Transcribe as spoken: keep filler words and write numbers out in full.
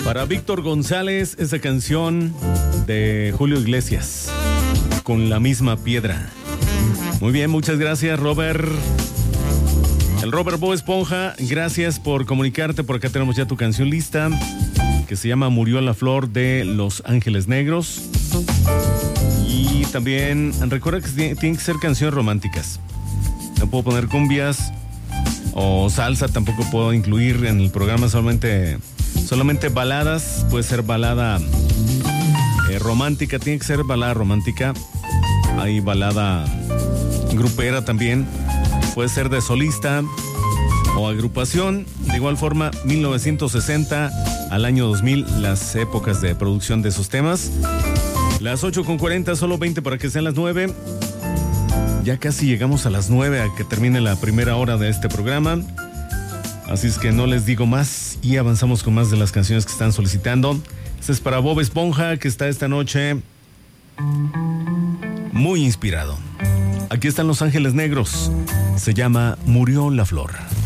Para Víctor González, esa canción de Julio Iglesias, Con la misma piedra. Muy bien, muchas gracias, Robert. El Robert Bob Esponja, gracias por comunicarte. Por acá tenemos ya tu canción lista, que se llama Murió la Flor, de Los Ángeles Negros. Y también recuerda que tienen que ser canciones románticas. No puedo poner cumbias o salsa, tampoco puedo incluir en el programa solamente, solamente baladas. Puede ser balada eh, romántica, tiene que ser balada romántica. Hay balada grupera también, puede ser de solista o agrupación. De igual forma, mil novecientos sesenta al año dos mil, las épocas de producción de esos temas. Las ocho con cuarenta, solo veinte para que sean las nueve. Ya casi llegamos a las nueve, a que termine la primera hora de este programa. Así es que no les digo más y avanzamos con más de las canciones que están solicitando. Este es para Bob Esponja, que está esta noche muy inspirado. Aquí están Los Ángeles Negros. Se llama Murió la Flor.